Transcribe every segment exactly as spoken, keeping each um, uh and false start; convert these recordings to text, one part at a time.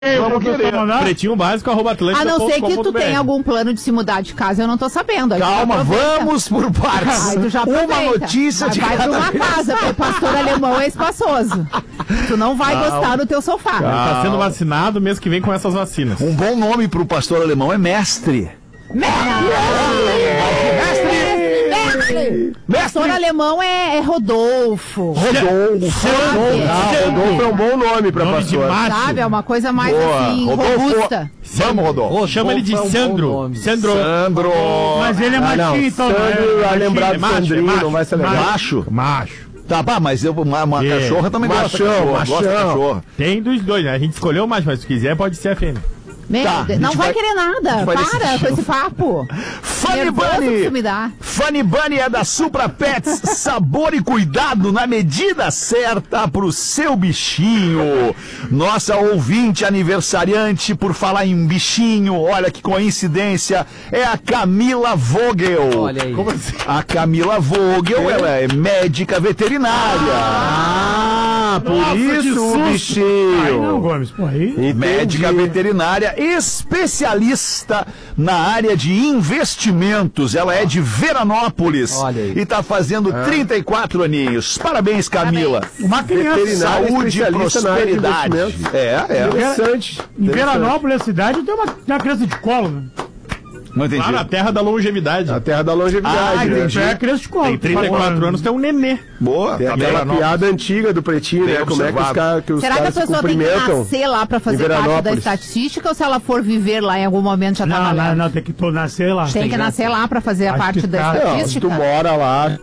Vamos querer. Pretinho básico, arroba Atlântica. A não ser que tu tenha algum plano de se mudar de casa, eu não tô sabendo. Calma, vamos por partes. Ai, tu já uma notícia vai, de vai cada pra uma vez. casa, porque o pastor alemão é espaçoso. Tu não vai Calma. gostar no teu sofá. Ele tá sendo vacinado mês que vem com essas vacinas. Um bom nome pro pastor alemão é mestre. Mestre! Mestre! Pastor alemão é, é Rodolfo. Rodolfo. Ah, Rodolfo é um bom nome pra Nome de pastor. macho. Sabe? É uma coisa mais Boa. assim, Rodolfo. robusta. Vamos, Rodolfo. Chama ele de Rodolfo é um bom Sandro. nome. Sandro. Sandro. Mas ele é Ah, machinho, não. então. Sandro, a lembrar é do macho, é Sandrinho, macho, não vai ser legal. Macho. Macho. Tá, pá, mas eu, uma, uma É. cachorra também gosta de Machão, cachorra. Gosta de machão. cachorra. Tem dos dois, né? A gente escolheu o macho, mas se quiser pode ser a fêmea. Meu Tá, Deus, a não gente vai, vai- querer a nada. gente vai Para decidir. com esse papo. Funny Nervoso que Bunny. isso me dá. Funny Bunny é da Supra Pets. Sabor e cuidado na medida certa pro seu bichinho. Nossa ouvinte aniversariante, por falar em bichinho, olha que coincidência, é a Camila Vogel. Olha aí. Como assim? A Camila Vogel, ela é médica veterinária. Ah, por Nossa, que isso o susto. bichinho. Aí não, Gomes, pô, aí. Entendi. Médica veterinária, especialista na área de investimentos. Ela é de Veranópolis. Olha aí. E está fazendo trinta e quatro aninhos. Parabéns, Camila. Uma criança. Veterinária Saúde e especialista na área de prosperidade. investimentos. É, é. Interessante. Em Veranópolis, a cidade, tem uma, tem uma criança de colo, né? Não entendi. Claro, a terra da longevidade. A terra da longevidade. Ah, né? entendi. É a criança de colo. Tem trinta e quatro anos, tem um nenê. Boa. Tem Tá aquela bem. piada antiga do Pretinho, Bem né? Como é que os, observado. cara, que os Será que a caras se pessoa tem que cumprimentam. nascer lá pra fazer em parte da Veranópolis. estatística ou se ela for viver lá em algum momento já tá Não, valendo? não, não, tem que to- nascer lá. Tem que nascer lá pra fazer a Acho parte que da tá. Não, se estatística? tu mora lá...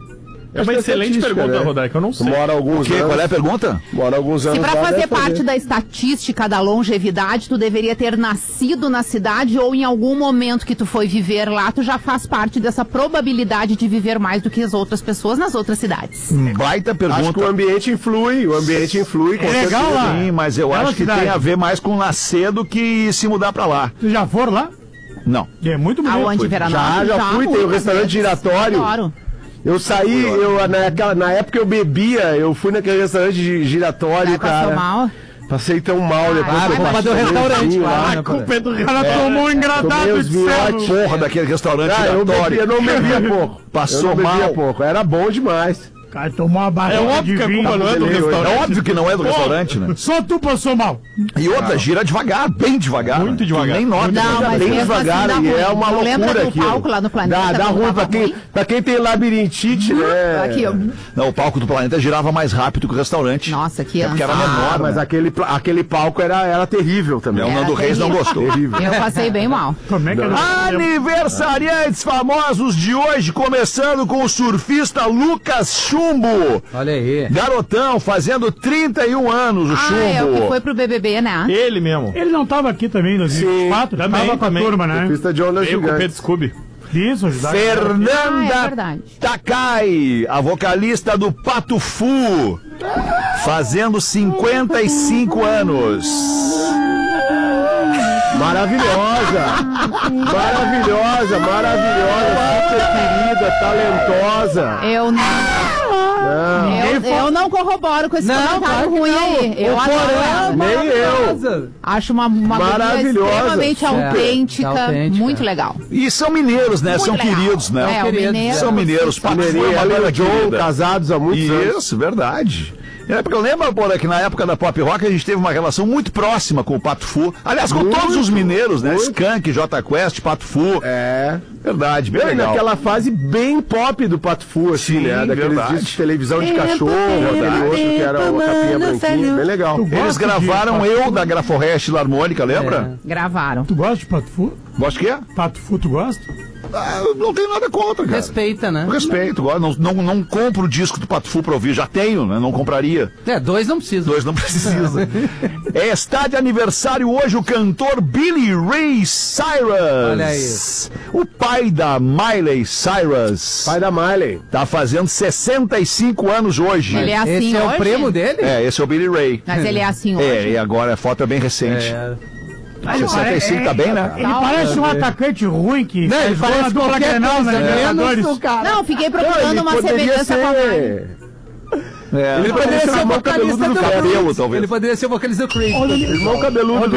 É uma Acho que excelente estatística, pergunta, né? Rodaica, eu não Tu sei. mora alguns Que, anos... qual é a pergunta? Mora alguns anos Se pra lá, fazer deve parte da estatística da longevidade, tu deveria ter nascido na cidade ou em algum momento que tu foi viver lá, tu já faz parte dessa probabilidade de viver mais do que as outras pessoas nas outras cidades. Baita Acho que o pergunta. ambiente influi, o ambiente influi. com É legal certeza. lá. Sim, mas eu Bela acho que cidade. tem a ver mais com nascer do que se mudar pra lá. Vocês já foram lá? Não. É muito bonito. Aonde, Foi. Veranópolis? Já, já fui, tem o muitas restaurante vezes. giratório. Adoro. Eu saí, eu, naquela, na época eu bebia, eu fui naquele restaurante gi- giratório, Aí passou cara. mal. Passei tão mal depois Ah, que eu culpa passei do restaurante restaurante, lá. A culpa é do O cara tomou um engradado Tomei de os viotes. céu. Porra daquele restaurante Ah, eu, giratório. bebia, eu não bebia pouco. Passou eu não bebia mal. pouco, era bom demais. O cara tomou uma É barriga de óbvio que a vinho. culpa não é do Hoje. restaurante. É óbvio que não é do restaurante, né? Só tu passou mal. E outra, gira devagar, bem devagar. Muito né? devagar. Tu nem nota. Não, Gira mas bem mesmo devagar assim dá e é ruim. uma Não lembra loucura do aquilo. palco lá no Planeta Dá, dá quando ruim tava pra quem, ruim? pra quem tem labirintite, né? Aqui, ó. Não, o palco do Planeta girava mais rápido que o restaurante. Nossa, que É porque era ansiedade. menor, Ah, mas né? aquele, pla- aquele palco era, era terrível também. É, o Era Nando Reis não terrível. gostou. Terrível. Eu passei bem mal. Como é que era? Aniversariantes famosos de hoje, começando com o surfista Lucas Chumbo. Olha aí. Garotão, fazendo trinta e um anos, o Ah, é o Chumbo. que foi pro B B B, né? Ele mesmo. Ele não tava aqui também em dois mil e vinte e quatro? Também, Tava com a também. turma, né? Pista de onda Veio com o gigante. Pedro Scooby. Isso, ajudar. Ah, é Fernanda verdade. Takai, a vocalista do Pato Fu, fazendo cinquenta e cinco anos. Maravilhosa! Maravilhosa, maravilhosa, super querida, talentosa. Eu não, Não, eu, eu não corroboro com esse comentário claro que ruim não. aí. Eu O adoro Porã ela. nem eu. Acho uma, uma bebida Maravilhosa. extremamente É, autêntica, autêntica. muito legal. E são mineiros, né? Muito são legal. queridos, né? É, o Queridos. mineiro. São mineiros. Pato Fu é Mineirinha, uma ela e banda o Joe, querida. casados há muitos anos. Isso, verdade. É, porque eu lembro, Porã, que na época da Pop Rock a gente teve uma relação muito próxima com o Pato Fu. Aliás, com Muito, todos os mineiros, né? muito. Skank, J Quest, Pato Fu. É. Verdade, bem Bem, legal. naquela fase bem pop do Pato Fu, assim, Sim, né? Daqueles verdade. discos de televisão de Tempo, cachorro, aquele tempo, outro que era uma capinha branquinha, bem legal. Tu Eles gosta de gravaram Pato Eu Fu? da Graforrest Larmônica, lembra? Gravaram. Tu gosta de Pato Fu? Gosta que é? Pato Fu, tu gosta? Ah, eu não tenho nada contra, cara. Respeita, né? Eu respeito, gosto. Não, não, não compro o disco do Pato Fu pra ouvir, já tenho, né? Não compraria. É, dois não precisa. Dois não precisa. É, está de aniversário hoje o cantor Billy Ray Cyrus. Olha aí. O pai da Miley Cyrus. Pai da Miley. Tá fazendo sessenta e cinco anos hoje. Ele é assim Esse é hoje? o primo dele? É, esse é o Billy Ray. Mas ele é assim hoje? É, e agora a foto é bem recente. É. sessenta e cinco tá bem, né? Ele parece um atacante ruim que Não, ele fez gol parece na dupla qualquer Grenal na coisa, Libertadores. menos o cara. Não, fiquei Não, procurando ele uma poderia semelhança com a Miley. ser... É. Ele poderia ser o vocalista do cabelo, Creed. talvez. Ele poderia ser o vocalista do Creed. Irmão cabeludo do